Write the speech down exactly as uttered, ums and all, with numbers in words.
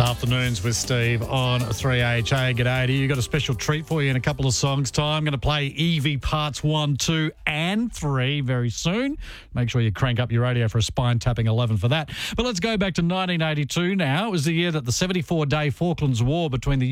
Afternoons with Steve on three H A. G'day to you. Got a special treat for you in a couple of songs' time. I'm going to play Evie Parts one, two and three very soon. Make sure you crank up your radio for a spine-tapping eleven for that. But let's go back to nineteen eighty-two now. It was the year that the seventy-four day Falklands War between the